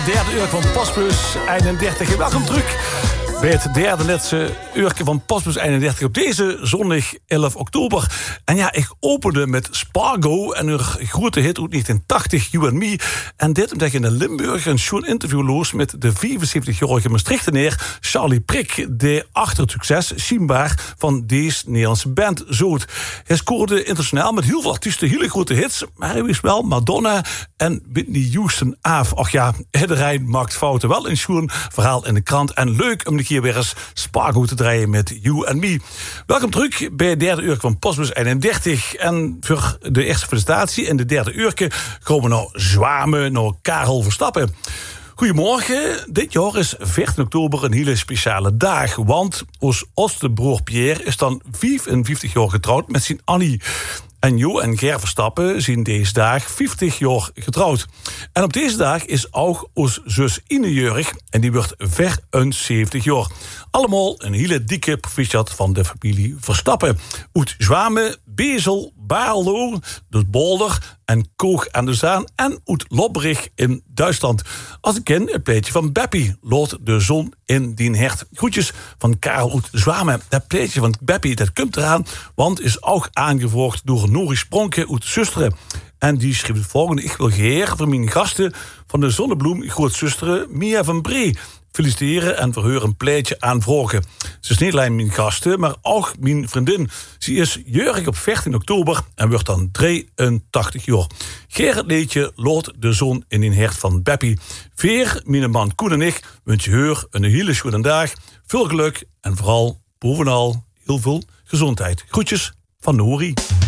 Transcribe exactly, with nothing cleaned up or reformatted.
Derde uur van Postbus eenendertig. Welkom terug bij het derde laatste uurtje van Postbus eenendertig op deze zondag elf oktober. En ja, ik opende met Spargo en hun grote hit uit negentien tachtig, You and Me. En dit omdat je in de Limburg een schoon interview loos met de vierenzeventigjarige Maastrichtenaar Charlie Prik, die achter het succes zienbaar van deze Nederlandse band zoot. Hij scoorde internationaal met heel veel artiesten hele grote hits, maar hij wist wel Madonna en Whitney Houston af. Och ja, iedereen maakt fouten. Wel een schoon verhaal in de krant. En leuk om de keer weer eens Spargo te draaien met You and Me. Welkom terug bij het derde uur van Postbus eenendertig. En voor de eerste presentatie in de derde uurke komen we naar Zwamen, naar Karel Verstappen. Goedemorgen. Dit jaar is veertien oktober een hele speciale dag. Want ons oudste broer Pierre is dan vijfenvijftig jaar getrouwd met zijn Annie. En Jo en Ger Verstappen zijn deze dag vijftig jaar getrouwd. En op deze dag is ook ons zus Ine jeurig en die wordt vierenzeventig jaar. Allemaal een hele dikke proficiat van de familie Verstappen. Uit Zwamen, Bezel, Baarlo, de Bolder en Koog aan de Zaan en uit Lobberich in Duitsland. Als ik ken het pleetje van Beppie, loort de zon in die hert. Groetjes van Karel uit Zwamen. Dat pleetje van Beppie, dat komt eraan, want is ook aangevolgd door Nori Spronke uit Zusteren. En die schreef het volgende: ik wil geheer voor mijn gasten van de Zonnebloem grootzusteren Mia van Bree feliciteren en voor haar een pleitje aanvragen. Ze is niet alleen mijn gasten, maar ook mijn vriendin. Ze is jeurig op veertien oktober en wordt dan drieëntachtig jaar. Gerrit Leetje loort de zon in een hert van Beppie. Veer, mijn man Koen en ik wensen haar een hele schone dag, veel geluk en vooral bovenal heel veel gezondheid. Groetjes van Nori.